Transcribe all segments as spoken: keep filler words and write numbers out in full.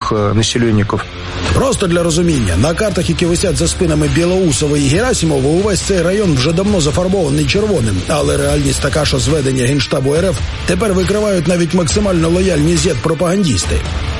этих э, населенников. Просто для розуміння, на картах, які висять за спинами Білоусова і Герасимова, увесь цей район вже давно зафарбований червоним. Але реальність така, що зведення Генштабу РФ тепер викривають навіть максимально лояльні зет-пропагандісти.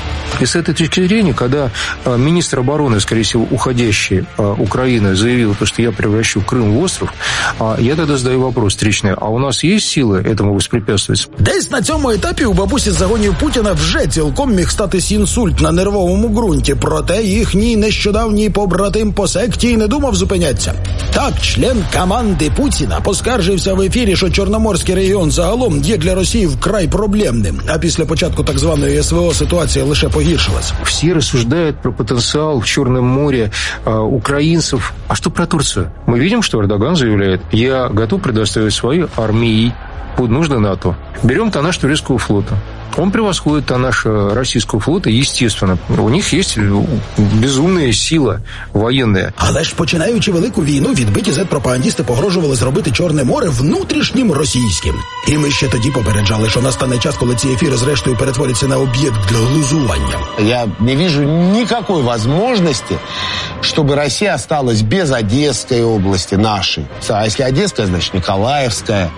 И с этой точки зрения, когда э, министр обороны, скорее всего, уходящей э, Украины, заявил, что я превращу Крым в остров, э, я тогда задаю вопрос встречный, а у нас есть силы этому воспрепятствовать? Десь на цьому етапі у бабусі загонів Путіна вже цілком міг статись інсульт на нервовому ґрунті, проте їхній нещодавній побратим по секті й не думав зупинятися. Так, член команди Путіна поскаржився в ефірі, що Чорноморський регіон загалом є для Росії вкрай проблемним, а після початку так званої СВО ситуація лише погіршилась. Все рассуждают про потенциал в Черном море э, украинцев. А что про Турцию? Мы видим, что Эрдоган заявляет, я готов предоставить свои армии под нужды НАТО. Берем тоннаж турецкого флота. Он превосходит тоннаж российского флота, естественно. У них есть безумная сила воєнна. Але ж починаючи велику війну, відбиті зет-пропагандісти погрожували зробити Чорне море внутрішнім російським. І ми ще тоді попереджали, що настане час, коли ці ефіри зрештою перетворяться на об'єкт для глузування. Я не вижу никакой возможности, чтобы Россия осталась без Одесской области нашей. А если Одесская, значит Николаевская.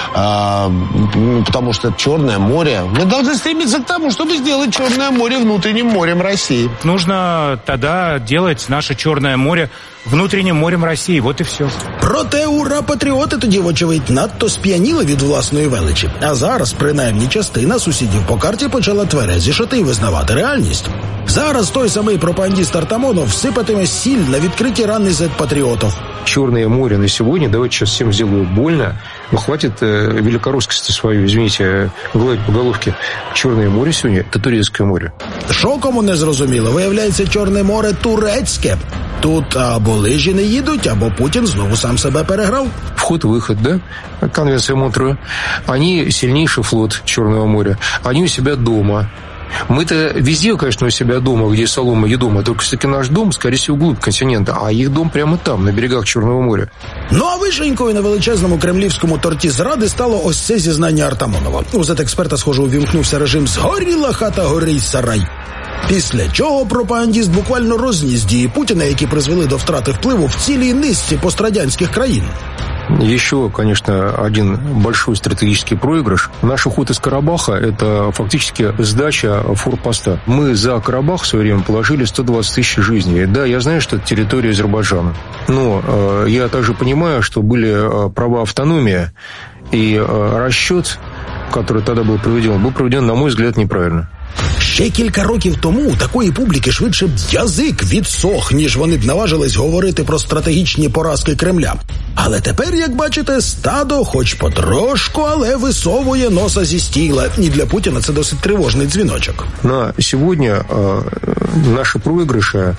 А, потому что Черное море... Мы должны стремиться к тому, чтобы сделать Черное море внутренним морем России. Нужно тогда делать наше Черное море внутреннім морем Росії, от і все. Проте ура-патріоти тоді, вочевидь, надто сп'яніли від власної величі. А зараз, принаймні, частина сусідів по карті почала тверезішати і визнавати реальність. Зараз той самий пропагандист Артамонов сипатиме сіль на відкриті рани зет-патріотів. Черное море на сегодня, давайте сейчас всем сделаю больно, но хватит э, великорусскости свою, извините, гладить по головке. Черное море сегодня – это Турецкое море. Що кому не зрозуміло, виявляється, Чорне море турецьке. Тут або лижі не їдуть, або Путін знову сам себе переграв. Вход-выход, да? Конвенция Монтрео. Они сильнейший флот Черного моря. Они у себя дома. Мы-то везде, конечно, у себя дома, где солома и дома, только все-таки наш дом, скорее всего, вглубь континента, а их дом прямо там, на берегах Чорного моря. Ну, а вишенькою на величезному кремлівському торті зради стало ось це зізнання Артамонова. У зет-експерта, схоже, увімкнувся режим «Згоріла хата, горій сарай». Після чого пропагандіст буквально розніс дії Путіна, які призвели до втрати впливу в цілій низці пострадянських країн. Еще, конечно, один большой стратегический проигрыш. Наш уход из Карабаха – это фактически сдача форпоста. Мы за Карабах в свое время положили сто двадцать тысяч жизней. Да, я знаю, что это территория Азербайджана. Но э, я также понимаю, что были э, права автономии, и э, расчет, который тогда был проведен, был проведен, на мой взгляд, неправильно. Ще кілька років тому у такої публіки швидше б язик відсох, ніж вони б наважились говорити про стратегічні поразки Кремля. Але тепер, як бачите, стадо хоч потрошку, але висовує носа зі стіла. І для Путіна це досить тривожний дзвіночок. На сегодня э, наши проигрыши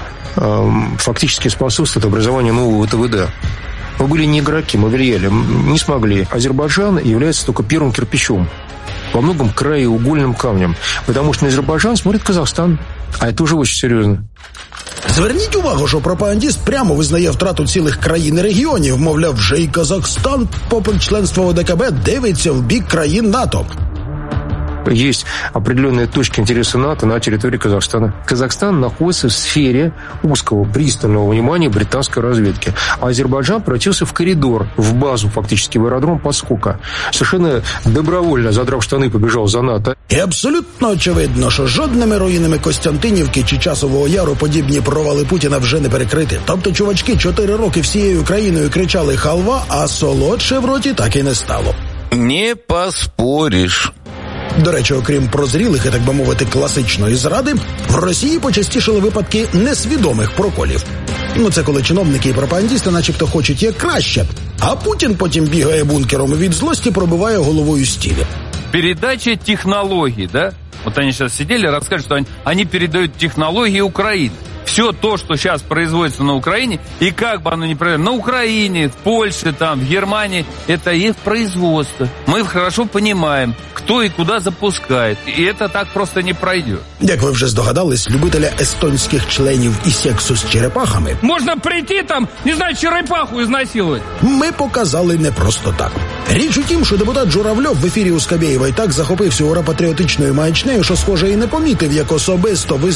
э, фактически способствуют образованию нового ТВД. Мы были не игроки, мы влияли, не смогли. Азербайджан является только первым кирпичом. Во многом краеугольным камнем. Потому что на Азербайджан смотрит Казахстан. А это уже очень серьезно. Зверніть увагу, що пропагандист прямо визнає втрату цілих країн і регіонів. Мовляв, вже і Казахстан, попри членство в ОДКБ, дивиться в бік країн НАТО. Есть определенные точки интереса НАТО на территории Казахстана. Казахстан находится в сфере узкого пристального внимания британской разведки. А Азербайджан превратился в коридор, в базу фактически, в аэродром подскока. Совершенно добровольно, задрав штаны, побежал за НАТО. І абсолютно очевидно, що жодними руїнами Костянтинівки чи Часового Яру подібні провали Путіна вже не перекрити. Тобто чувачки чотири роки всією країною кричали «халва», а солодше в роті так і не стало. Не поспориш. До речі, окрім прозрілих і, так би мовити, класичної зради, в Росії почастішали випадки несвідомих проколів. Ну, це коли чиновники і пропагандісти начебто хочуть як краще, а Путін потім бігає бункером і від злості пробиває головою стіни. Передача технологий, да? Вот они сейчас сидели, расскажут, что они, они передают технологии Украины. Все то, что сейчас производится на Украине, и как бы оно ни производилось, на Украине, в Польше, там, в Германии, это их производство. Мы хорошо понимаем, кто и куда запускает. И это так просто не пройдет. Як ви вже здогадались, любителя естонських членів і сексу з черепахами можна прийти там, не знаю, черепаху ізнасилувати. Ми показали не просто так. Річ у тім, що депутат Журавльов в ефірі у Скабєєва і так захопився ура-патріотичною маячнею, що, схоже, і не помітив, як особисто ви